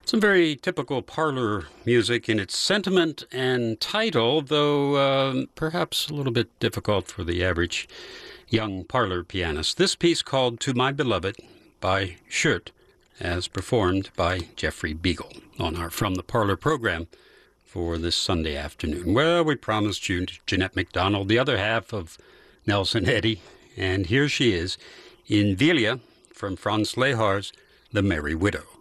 Some very typical parlor music in its sentiment and title, though perhaps a little bit difficult for the average young parlor pianist. This piece called To My Beloved by Schut, as performed by Jeffrey Beagle on our From the Parlor program for this Sunday afternoon. Well, we promised you Jeanette MacDonald, the other half of Nelson Eddy, and here she is in Villa from Franz Lehar's The Merry Widow.